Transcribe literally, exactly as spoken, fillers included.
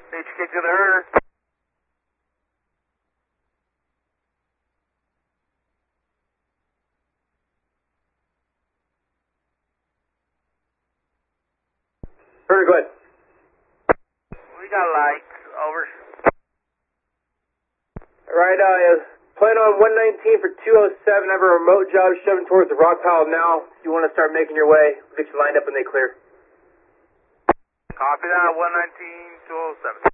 H K to the herder. Herder, go ahead. We got lights. Over. Alright, uh, plan on one nineteen for two oh seven. I have a remote job shoving towards the rock pile now. If you want to start making your way, we'll get you lined up when they clear. Copy that, one nineteen, two oh seven.